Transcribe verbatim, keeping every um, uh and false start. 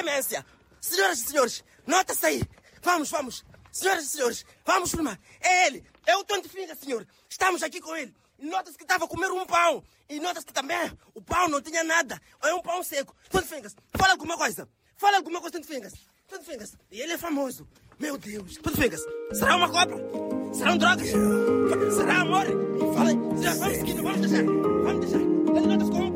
demência. Senhoras e senhores, nota-se aí. Vamos, vamos. Senhoras e senhores, vamos filmar. É ele, é o Twenty Fingers, senhor. Estamos aqui com ele. E nota-se que estava a comer um pão. E nota-se que também o pão não tinha nada. É um pão seco. Twenty Fingers, fala alguma coisa. Fala alguma coisa, Twenty Fingers. Twenty Fingers, e ele é famoso. Meu Deus. Twenty Fingers, será uma cobra? Serão drogas? Será amor? Fala aí. Vamos seguir, vamos deixar. Vamos deixar. Ele nota-se com